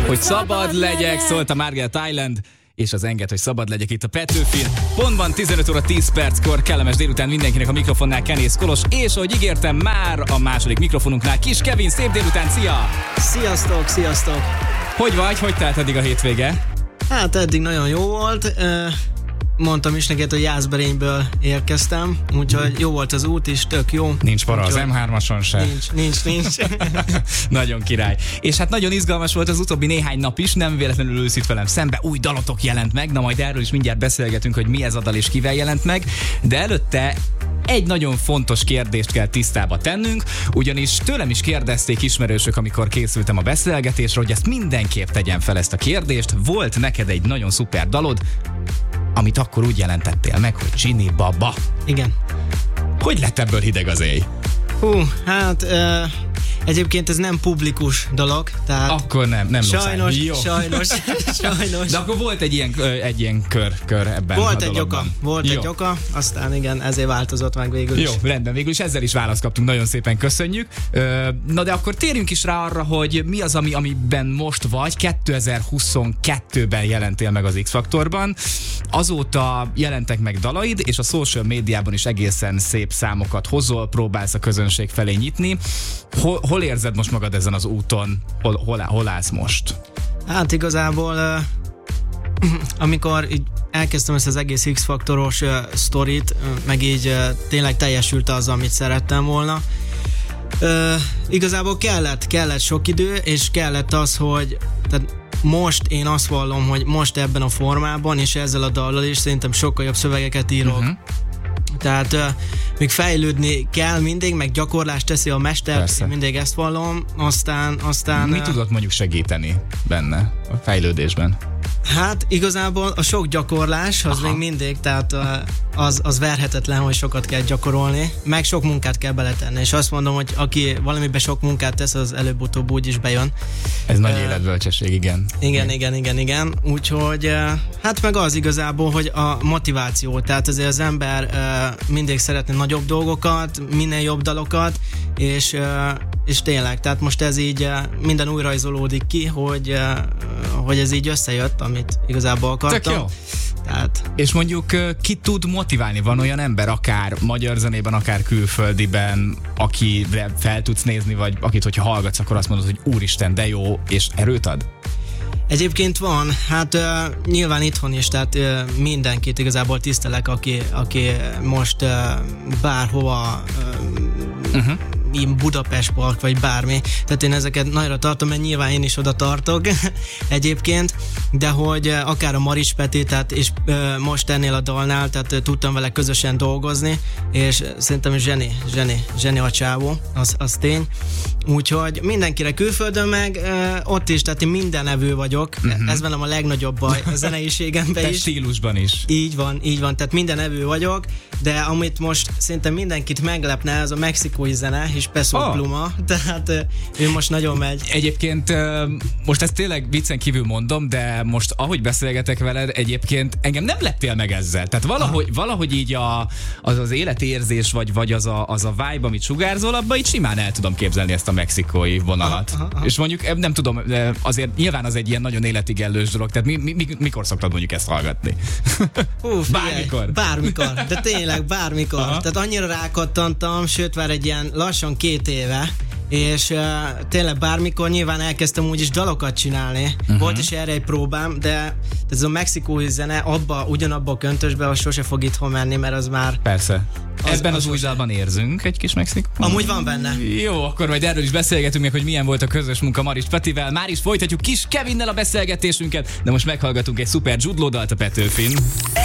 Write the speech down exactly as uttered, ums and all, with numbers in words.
hogy szabad legyek, szólt a Margaret Island, és az enged, hogy szabad legyek itt a Petőfin. Pontban tizenöt óra tíz perckor, kellemes délután mindenkinek a mikrofonnál Kenész Kolos, és ahogy ígértem, már a második mikrofonunknál Kis Kevin, szép délután, szia! Sziasztok, sziasztok! Hogy vagy? Hogy telt eddig a hétvége? Hát eddig nagyon jó volt. Mondtam is neked, hogy Jászberényből érkeztem, úgyhogy jó volt az út is, tök jó. Nincs para az úgyhogy em hármason se. Nincs, nincs, nincs. Nagyon király. És hát nagyon izgalmas volt az utóbbi néhány nap is, nem véletlenül ülsz itt velem szembe, új dalotok jelent meg, na majd erről is mindjárt beszélgetünk, hogy mi ez a dal és kivel jelent meg, de előtte egy nagyon fontos kérdést kell tisztába tennünk, ugyanis tőlem is kérdezték ismerősök, amikor készültem a beszélgetésre, hogy ezt mindenképp tegyen fel ezt a kérdést. Volt neked egy nagyon szuper dalod, amit akkor úgy jelentettél meg, hogy Ginny Baba. Igen. Hogy lett ebből hideg az éj? Hú, hát uh, egyébként ez nem publikus dolog, tehát akkor nem, nem sajnos, Jó. sajnos, sajnos. De akkor volt egy ilyen, egy ilyen kör, kör ebben Volt a egy dologban. oka, volt Jó. egy oka, aztán igen, ezért változott meg végül is. Jó, rendben, végül is ezzel is választ kaptunk, nagyon szépen köszönjük. Na de akkor térjünk is rá arra, hogy mi az, ami, amiben most vagy, kétezer-huszonkettőben jelentél meg az X-Faktorban, azóta jelentek meg dalaid, és a social médiában is egészen szép számokat hozol, próbálsz a közönség felé nyitni. Hol, hol érzed most magad ezen az úton? Hol, hol, hol állsz most? Hát igazából uh, amikor így elkezdtem ezt az egész X-faktoros uh, sztorit, uh, meg így uh, tényleg teljesült az, amit szerettem volna. Uh, igazából kellett, kellett sok idő, és kellett az, hogy tehát most én azt vallom, hogy most ebben a formában, és ezzel a dallal is szerintem sokkal jobb szövegeket írok. Uh-huh. Tehát uh, még fejlődni kell mindig, meg gyakorlást teszi a mester, Persze. mindig ezt vallom, aztán... aztán Mi uh, tudott mondjuk segíteni benne a fejlődésben? Hát igazából a sok gyakorlás az Aha. még mindig, tehát uh, az, az verhetetlen, hogy sokat kell gyakorolni, meg sok munkát kell beletenni, és azt mondom, hogy aki valamiben sok munkát tesz, az előbb-utóbb úgy is bejön. Ez nagy Uh, életbölcsesség, igen. Igen, igen. igen, igen, igen. Úgyhogy uh, hát meg az igazából, hogy a motiváció, tehát azért az ember uh, mindig szeretne nagyobb dolgokat, minél jobb dalokat, és, uh, és tényleg, tehát most ez így uh, minden új rajzolódik ki, hogy, uh, hogy ez így összejött, amit igazából akartam. Tök jó. Tehát... És mondjuk ki tud motiválni? Van olyan ember, akár magyar zenében, akár külföldiben, akire fel tudsz nézni, vagy akit, hogyha hallgatsz, akkor azt mondod, hogy úristen, de jó, és erőt ad? Egyébként van, hát uh, nyilván itthon is, tehát uh, mindenkit igazából tisztelek, aki, aki most uh, bárhova uh, uh-huh. Budapest Park, vagy bármi, tehát én ezeket nagyra tartom, mert nyilván én is oda tartok egyébként, de hogy uh, akár a Maris Peti, tehát és uh, most ennél a dalnál, tehát uh, tudtam vele közösen dolgozni, és szerintem zseni, zseni, zseni a csávó, az, az tény. Úgyhogy mindenkire külföldön meg uh, ott is, tehát én mindenevő vagyok, uh-huh. ez velem a legnagyobb baj a zeneiségemben is. Te stílusban is. Így van, így van, tehát mindenevő vagyok, de amit most szerintem mindenkit meglepne, az a mexikói zene, és Peso oh. Pluma, tehát uh, ő most nagyon megy. Egyébként uh, most ezt tényleg viccen kívül mondom, de most ahogy beszélgetek veled, egyébként engem nem leptél meg ezzel. Tehát valahogy, ah. valahogy így a, az az életérzés, vagy, vagy az, a, az a vibe, amit sugárzol, abban így simán el tudom képzelni ezt a mexikói vonalat. Aha, aha, aha. És mondjuk nem tudom, azért nyilván az egy ilyen nagyon életigellős dolog, tehát mi, mi, mikor szoktad mondjuk ezt hallgatni? Hú, figyelj, bármikor. Bármikor, de tényleg bármikor. Aha. Tehát annyira rákattantam, sőt már egy ilyen lassan két éve, és uh, tényleg bármikor nyilván elkezdtem úgyis dalokat csinálni. Uh-huh. Volt is erre egy próbám, de ez a mexikói zene abba, ugyanabba a köntösbe, az sose fog itthon menni, mert az már... Persze. Az, Ebben az, az új sose. dalban érzünk egy kis Mexikó. Amúgy van benne. Jó, akkor majd erről is beszélgetünk meg, hogy milyen volt a közös munka Maris Petivel. Már is folytatjuk Kis Kevinnel a beszélgetésünket, de most meghallgatunk egy szuper Jude Law dalt a Petőfin.